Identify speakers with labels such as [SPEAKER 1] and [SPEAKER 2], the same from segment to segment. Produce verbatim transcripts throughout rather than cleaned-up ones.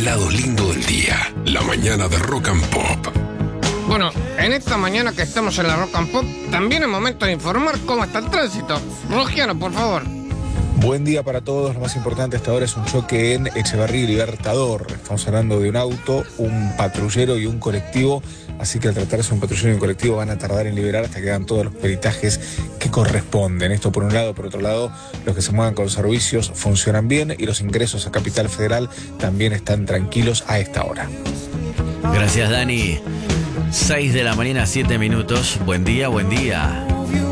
[SPEAKER 1] lado lindo del día. La mañana de Rock and Pop.
[SPEAKER 2] Bueno, en esta mañana que estamos en la Rock and Pop, también es momento de informar cómo está el tránsito. Rogiano, por favor.
[SPEAKER 3] Buen día para todos. Lo más importante hasta ahora es un choque en Echeverría y Libertador. Estamos hablando de un auto, un patrullero y un colectivo. Así que al tratarse de un patrullero y un colectivo van a tardar en liberar hasta que hagan todos los peritajes que corresponden. Esto por un lado. Por otro lado, los que se muevan con servicios funcionan bien y los ingresos a Capital Federal también están tranquilos a esta hora.
[SPEAKER 4] Gracias, Dani. seis de la mañana, siete minutos. Buen día, buen día.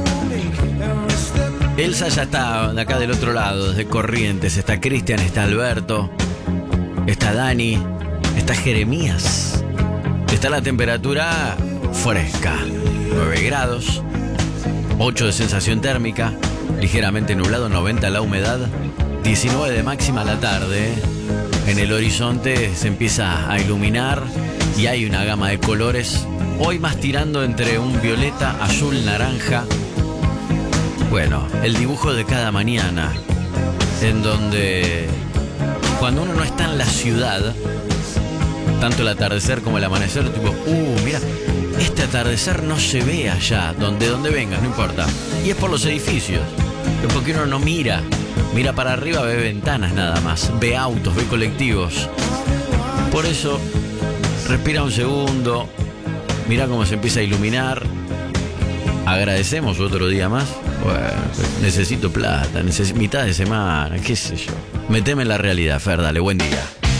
[SPEAKER 4] Elsa ya está de acá del otro lado, desde Corrientes. Está Cristian, está Alberto, está Dani, está Jeremías. Está la temperatura fresca, nueve grados, ocho de sensación térmica, ligeramente nublado, noventa la humedad, diecinueve de máxima a la tarde. En el horizonte se empieza a iluminar y hay una gama de colores, hoy más tirando entre un violeta, azul, naranja. Bueno, el dibujo de cada mañana, en donde cuando uno no está en la ciudad, tanto el atardecer como el amanecer, tipo, uh, mira, este atardecer no se ve allá, donde, donde vengas, no importa. Y es por los edificios, es porque uno no mira, mira para arriba, ve ventanas nada más, ve autos, ve colectivos. Por eso, respira un segundo, mira cómo se empieza a iluminar. Agradecemos otro día más. Bueno, necesito plata, necesito mitad de semana, qué sé yo. Meteme en la realidad, Fer, dale, buen día.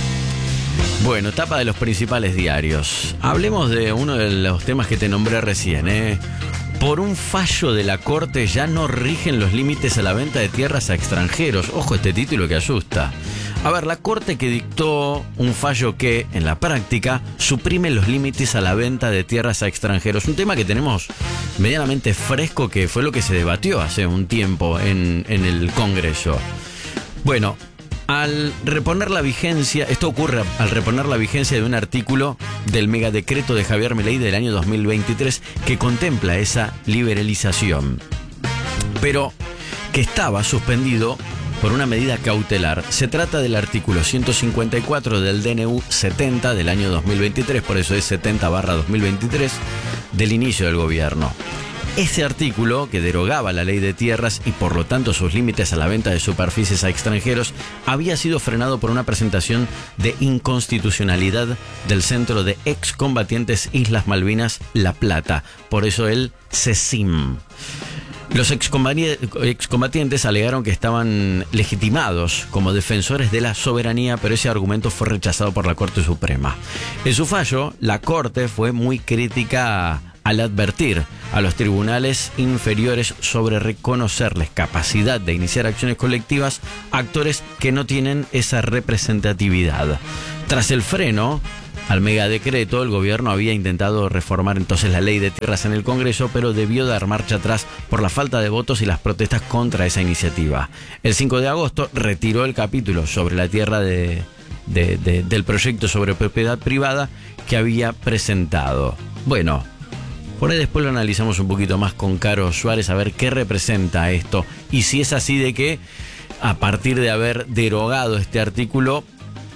[SPEAKER 4] Bueno, tapa de los principales diarios. Hablemos de uno de los temas que te nombré recién, ¿eh? Por un fallo de la Corte ya no rigen los límites a la venta de tierras a extranjeros. Ojo, este título que asusta. A ver, la Corte que dictó un fallo que, en la práctica, suprime los límites a la venta de tierras a extranjeros. Un tema que tenemos medianamente fresco, que fue lo que se debatió hace un tiempo en, en el Congreso. Bueno, al reponer la vigencia, esto ocurre al reponer la vigencia de un artículo del megadecreto de Javier Milei del año dos mil veintitrés que contempla esa liberalización, pero que estaba suspendido por una medida cautelar. Se trata del artículo ciento cincuenta y cuatro del D N U setenta del año dos mil veintitrés, por eso es setenta barra dos mil veintitrés, del inicio del gobierno. Ese artículo, que derogaba la ley de tierras y por lo tanto sus límites a la venta de superficies a extranjeros, había sido frenado por una presentación de inconstitucionalidad del Centro de Excombatientes Islas Malvinas La Plata, por eso el CECIM. Los excombatientes alegaron que estaban legitimados como defensores de la soberanía, pero ese argumento fue rechazado por la Corte Suprema. En su fallo, la Corte fue muy crítica al advertir a los tribunales inferiores sobre reconocerles capacidad de iniciar acciones colectivas a actores que no tienen esa representatividad. Tras el freno al megadecreto, el gobierno había intentado reformar entonces la ley de tierras en el Congreso, pero debió dar marcha atrás por la falta de votos y las protestas contra esa iniciativa. El cinco de agosto retiró el capítulo sobre la tierra de, de, de, del proyecto sobre propiedad privada que había presentado. Bueno, por ahí después lo analizamos un poquito más con Caro Suárez a ver qué representa esto y si es así de que a partir de haber derogado este artículo,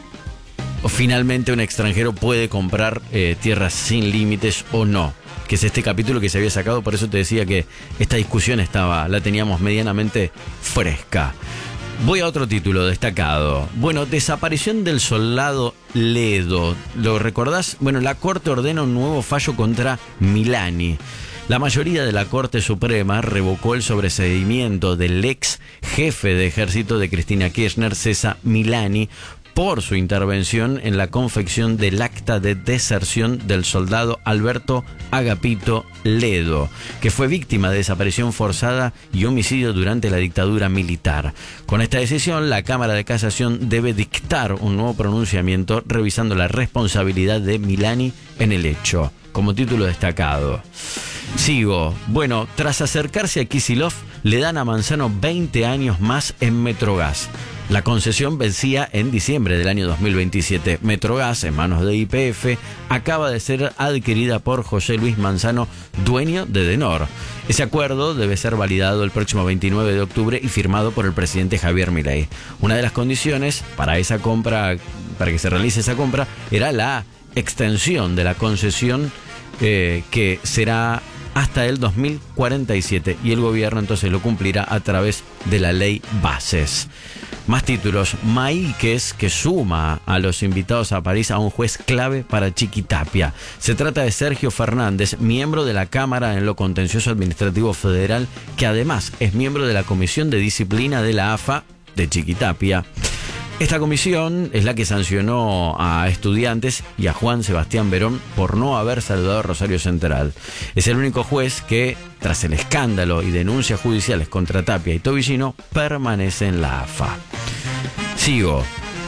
[SPEAKER 4] finalmente un extranjero puede comprar eh, tierras sin límites o no, que es este capítulo que se había sacado. Por eso te decía que esta discusión estaba, la teníamos medianamente fresca. Voy a otro título destacado. Bueno, desaparición del soldado Ledo. ¿Lo recordás? Bueno, la Corte ordena un nuevo fallo contra Milani. La mayoría de la Corte Suprema revocó el sobreseimiento del ex jefe de ejército de Cristina Kirchner, César Milani, por su intervención en la confección del acta de deserción del soldado Alberto Agapito Ledo, que fue víctima de desaparición forzada y homicidio durante la dictadura militar. Con esta decisión, la Cámara de Casación debe dictar un nuevo pronunciamiento revisando la responsabilidad de Milani en el hecho. Como título destacado. Sigo. Bueno, tras acercarse a Kicillof, le dan a Manzano veinte años más en Metrogas. La concesión vencía en diciembre del año dos mil veintisiete. Metrogas, en manos de Y P F, acaba de ser adquirida por José Luis Manzano, dueño de Denor. Ese acuerdo debe ser validado el próximo veintinueve de octubre y firmado por el presidente Javier Milei. Una de las condiciones para esa compra para que se realice esa compra era la extensión de la concesión eh, que será hasta el dos mil cuarenta y siete y el gobierno entonces lo cumplirá a través de la ley Bases. Más títulos. Maíquez, que suma a los invitados a París a un juez clave para Chiquitapia. Se trata de Sergio Fernández, miembro de la Cámara en lo Contencioso Administrativo Federal, que además es miembro de la Comisión de Disciplina de la A F A de Chiquitapia. Esta comisión es la que sancionó a estudiantes y a Juan Sebastián Verón por no haber saludado a Rosario Central. Es el único juez que, tras el escándalo y denuncias judiciales contra Tapia y Tobillino, permanece en la A F A. Sigo.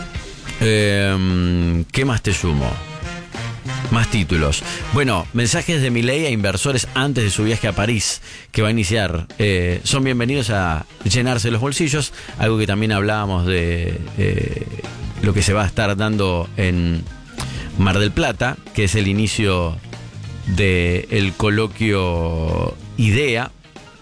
[SPEAKER 4] Eh, ¿Qué más te sumo? Más títulos. Bueno, mensajes de Milei a inversores antes de su viaje a París, que va a iniciar. Eh, son bienvenidos a llenarse los bolsillos, algo que también hablábamos de eh, lo que se va a estar dando en Mar del Plata, que es el inicio del coloquio IDEA,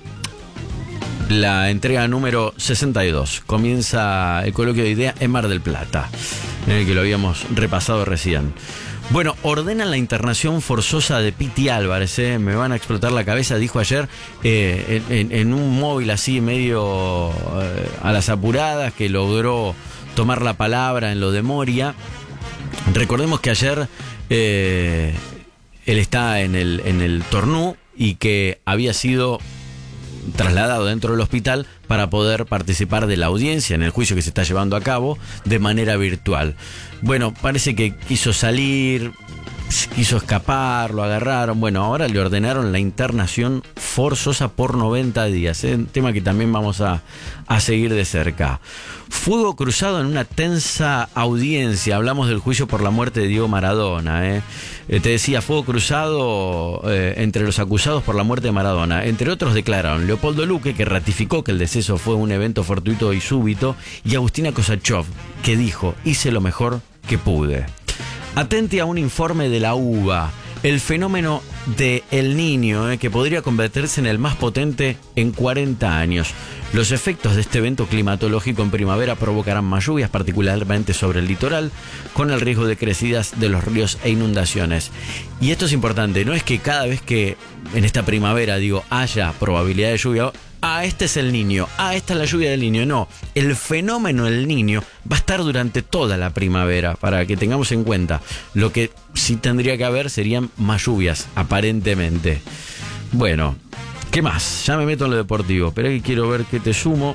[SPEAKER 4] la entrega número sesenta y dos. Comienza el coloquio de IDEA en Mar del Plata, en el que lo habíamos repasado recién. Bueno, ordenan la internación forzosa de Piti Álvarez, ¿eh? Me van a explotar la cabeza, dijo ayer eh, en, en un móvil así medio eh, a las apuradas, que logró tomar la palabra en lo de Moria. Recordemos que ayer eh, él está en el, en el Tornú y que había sido trasladado dentro del hospital para poder participar de la audiencia en el juicio que se está llevando a cabo de manera virtual. Bueno, parece que quiso salir, quiso escapar, lo agarraron. Bueno, ahora le ordenaron la internación forzosa por noventa días, ¿eh? Un tema que también vamos a, a seguir de cerca. Fuego cruzado en una tensa audiencia. Hablamos del juicio por la muerte de Diego Maradona, ¿eh? Eh, te decía, fuego cruzado eh, entre los acusados por la muerte de Maradona. Entre otros declararon Leopoldo Luque, que ratificó que el deceso fue un evento fortuito y súbito, y Agustina Kosachov, que dijo, hice lo mejor que pude. Atente a un informe de la U B A, el fenómeno de El Niño, eh, que podría convertirse en el más potente en cuarenta años. Los efectos de este evento climatológico en primavera provocarán más lluvias, particularmente sobre el litoral, con el riesgo de crecidas de los ríos e inundaciones. Y esto es importante, no es que cada vez que en esta primavera, digo, haya probabilidad de lluvia, ah, este es el Niño, ah, esta es la lluvia del Niño. No, el fenómeno del Niño va a estar durante toda la primavera, para que tengamos en cuenta. Lo que sí tendría que haber serían más lluvias, aparentemente. Bueno, ¿qué más? Ya me meto en lo deportivo, pero aquí quiero ver qué te sumo.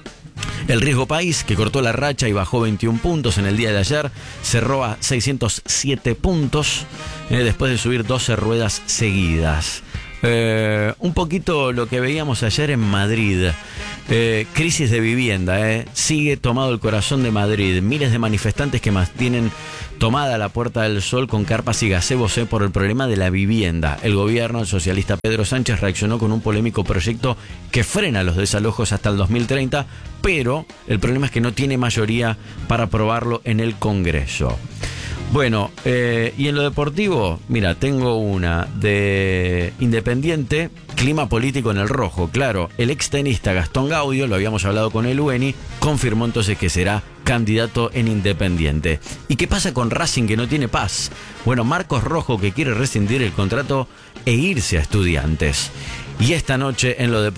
[SPEAKER 4] El Riesgo País, que cortó la racha y bajó veintiún puntos en el día de ayer, cerró a seiscientos siete puntos eh, después de subir doce ruedas seguidas. Eh, un poquito lo que veíamos ayer en Madrid. Eh, crisis de vivienda, eh. Sigue tomado el corazón de Madrid. Miles de manifestantes que mantienen tomada la Puerta del Sol con carpas y gazebos eh, por el problema de la vivienda. El gobierno, el socialista Pedro Sánchez, reaccionó con un polémico proyecto que frena los desalojos hasta el dos mil treinta, pero el problema es que no tiene mayoría para aprobarlo en el Congreso. Bueno, eh, y en lo deportivo, mira, tengo una de Independiente, clima político en el rojo. Claro, el extenista Gastón Gaudio, lo habíamos hablado con el U N I, confirmó entonces que será candidato en Independiente. ¿Y qué pasa con Racing, que no tiene paz? Bueno, Marcos Rojo, que quiere rescindir el contrato e irse a Estudiantes. Y esta noche en lo deportivo